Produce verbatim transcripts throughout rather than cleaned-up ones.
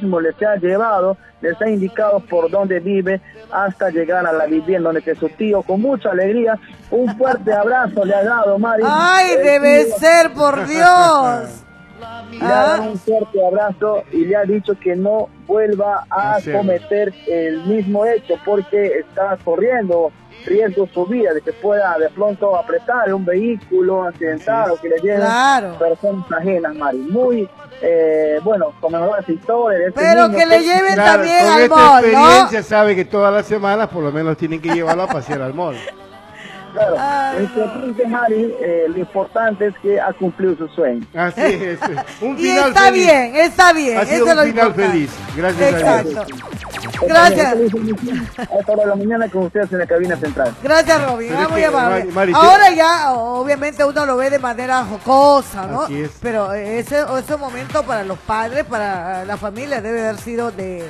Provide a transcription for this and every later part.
mismo les ha llevado, les ha indicado por dónde vive hasta llegar a la vivienda donde que su tío, con mucha alegría, un fuerte abrazo le ha dado, Mari. ¡Ay, el debe tío, ser, por Dios! Le ha dado un fuerte abrazo y le ha dicho que no vuelva a Así. cometer el mismo hecho porque está corriendo riesgo su vida de que pueda de pronto apretar un vehículo accidentado, que le lleguen Claro. personas ajenas, Mari. Muy, eh, bueno, conmemorar esa historia de este Pero niño que le lleven Claro, también con al esta mall, experiencia ¿no? sabe que todas las semanas por lo menos tienen que llevarlo a pasear al mall. Claro, Ay, lo importante, Mari, eh, lo importante es que ha cumplido su sueño. Así es. Un Y final está feliz. bien, está bien. Ha sido eso es un lo final importante. feliz. Gracias a Dios. Exacto. Gracias. A esta hora de la mañana con ustedes en la cabina central. Gracias, Robin. Pero Ah, es muy que, amable. Mari, Mari, Ahora ya, obviamente, uno lo ve de manera jocosa, ¿no? Así es. Pero ese, ese momento para los padres, para la familia, debe haber sido de...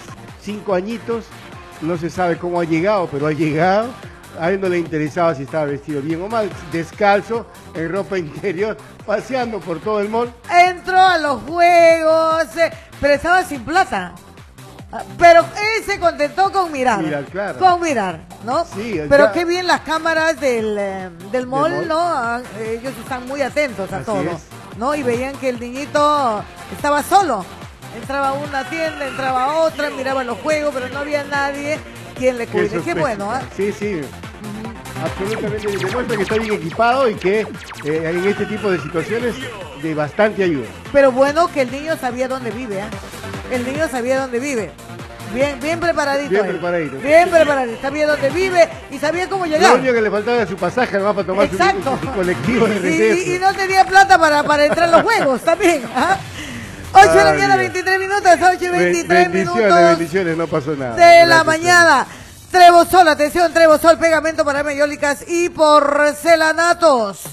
Cinco añitos, no se sabe cómo ha llegado, pero ha llegado. A él no le interesaba si estaba vestido bien o mal, descalzo, en ropa interior, paseando por todo el mall. Entró a los juegos, eh, pero estaba sin plata. Ah, Pero él se contentó con mirar. Mirar, claro. Con mirar, ¿no? Sí, Pero ya- qué bien las cámaras del, eh, del mall, mall. ¿no? Ah, Ellos están muy atentos a Así todo, es. ¿no? Y veían que el niñito estaba solo. Entraba a una tienda, entraba a otra, miraba los juegos, pero no había nadie quien le Qué cuide. Qué sorpresa. bueno, ¿ah? Sí, sí. Absolutamente demuestra que está bien equipado y que eh, en este tipo de situaciones de bastante ayuda. Pero bueno que el niño sabía dónde vive, ¿ah? El niño sabía dónde vive. Bien, bien preparadito. Bien él. preparadito. Bien preparadito. Sabía dónde vive y sabía cómo Lo llegar. único que le faltaba era su pasaje, además, para tomar su, Exacto. su- su colectivo de Y, receso. y- y no tenía plata para, para entrar a los juegos también. ¿ah? ocho de la Ay, mañana, Dios. veintitrés minutos, ocho y veintitrés Bendiciones, minutos bendiciones, no pasó nada. de la Gracias, mañana. Trebosol, atención, Trebosol, pegamento para mayólicas y porcelanatos.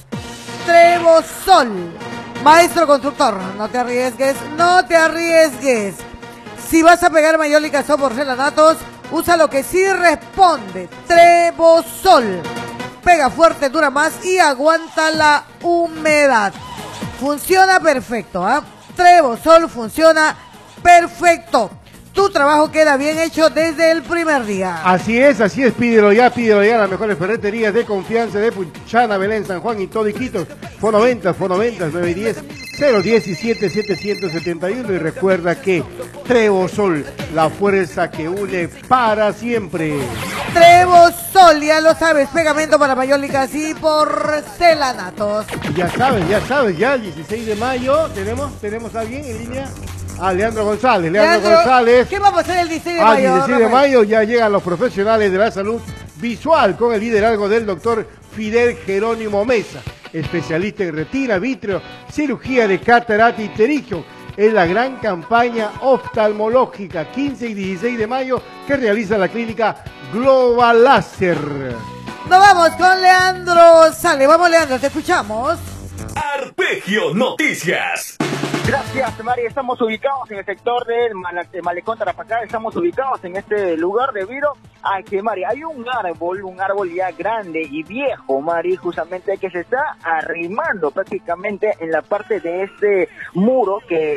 Trebosol, maestro constructor, no te arriesgues, no te arriesgues. Si vas a pegar mayólicas o porcelanatos, usa lo que sí responde. Trebosol, pega fuerte, dura más y aguanta la humedad. Funciona perfecto, ¿ah? Trebosol funciona perfecto. Tu trabajo queda bien hecho desde el primer día. Así es, así es, pídelo ya, pídelo ya, las mejores ferreterías de confianza de Punchana, Belén, San Juan y todo Iquitos. Fono ventas, Fono ventas, nueve uno cero, cero diecisiete, setecientos setenta y uno. Y recuerda que Trebosol, la fuerza que une para siempre. Trebosol, ya lo sabes, pegamento para mayólicas y porcelanatos. Y ya sabes, ya sabes, ya el dieciséis de mayo, ¿tenemos, tenemos a alguien en línea? Ah, Leandro González, Leandro, Leandro, González. ¿qué vamos a hacer el dieciséis de Al mayo? dieciséis de Rafael? mayo ya llegan los profesionales de la salud visual con el liderazgo del doctor Fidel Jerónimo Mesa, especialista en retina, vítreo, cirugía de catarata y pterigio. Es la gran campaña oftalmológica quince y dieciséis de mayo que realiza la clínica Global Láser. Nos vamos con Leandro Sale. Vamos, Leandro, te escuchamos. Arpegio Noticias. Gracias, Mari. Estamos ubicados en el sector del Mala- de Malecón Tarapacá. Estamos ubicados en este lugar debido a que, Mari, hay un árbol, un árbol ya grande y viejo, Mari, justamente que se está arrimando prácticamente en la parte de este muro que